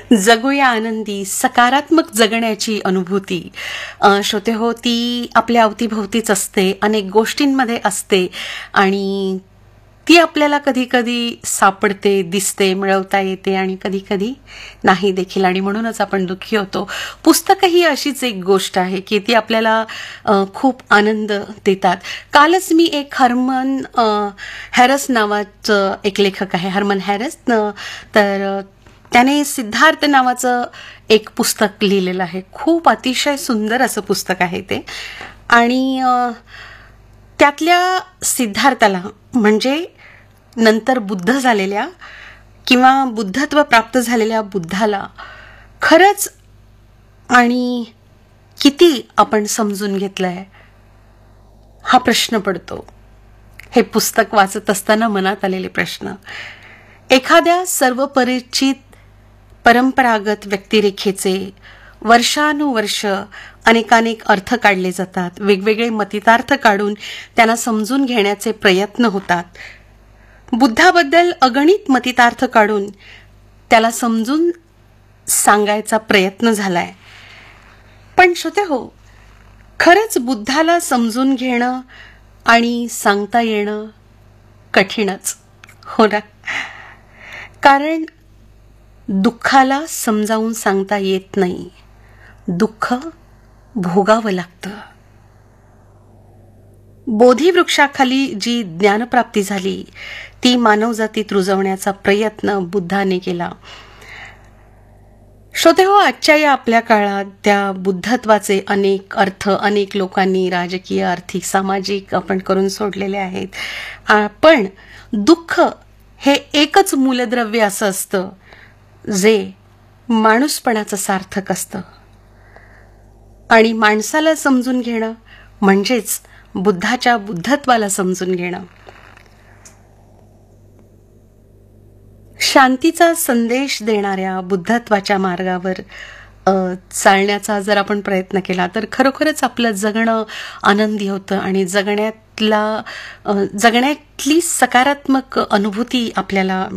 जगूया आनंदी सकारात्मक जगण्याची अनुभूती. श्रोते हो, ती आपल्या अवतीभोवतीच असते, अनेक गोष्टींमध्ये असते आणि ती आपल्याला कधी कधी सापडते, दिसते, मिळवता येते आणि कधी कधी नाही देखील, आणि म्हणूनच आपण दुःखी होतो. पुस्तकं ही अशीच एक गोष्ट आहे की ती आपल्याला खूप आनंद देतात. कालच मी एक हर्मन हॅरस नावाचं एक लेखक आहे, हर्मन हॅरस, तर त्याने सिद्धार्थ नावाचं एक पुस्तक लिहिलेलं आहे. खूप अतिशय सुंदर असं पुस्तक आहे ते. आणि त्यातल्या सिद्धार्थाला, म्हणजे नंतर बुद्ध झालेल्या किंवा बुद्धत्व प्राप्त झालेल्या बुद्धाला खरंच आणि किती आपण समजून घेतलंय हा प्रश्न पडतो. हे पुस्तक वाचत असताना मनात आलेले प्रश्न. एखाद्या सर्वपरिचित परंपरागत व्यक्तिरेखेचे वर्षानुवर्ष अनेकानेक अर्थ काढले जातात. वेगवेगळे मतितार्थ काढून त्यांना समजून घेण्याचे प्रयत्न होतात. बुद्धाबद्दल अगणित मतितार्थ काढून त्याला समजून सांगायचा प्रयत्न झालाय. पण श्रोते हो, खरंच बुद्धाला समजून घेणं आणि सांगता येणं कठीणच हो ना. कारण दुःखाला समजावून सांगता येत नाही, दुःख भोगावं लागतं. बोधिवृक्षाखाली जी ज्ञानप्राप्ती झाली ती मानवजातीत रुजवण्याचा प्रयत्न बुद्धाने केला. श्रोते हो, आजच्या या आपल्या काळात त्या बुद्धत्वाचे अनेक अर्थ अनेक लोकांनी राजकीय, आर्थिक, सामाजिक आपण करून सोडलेले आहेत. पण दुःख हे एकच मूलद्रव्य असं असतं जे माणूसपणाचं सार्थक असतं. आणि माणसाला समजून घेणं म्हणजेच बुद्धाच्या बुद्धत्वाला समजून घेणं. शांतीचा संदेश देणाऱ्या बुद्धत्वाच्या मार्गावर चालण्याचा जर आपण प्रयत्न केला तर खरोखरच आपलं जगणं आनंदी होतं आणि जगण्यातली सकारात्मक अनुभूती आपल्याला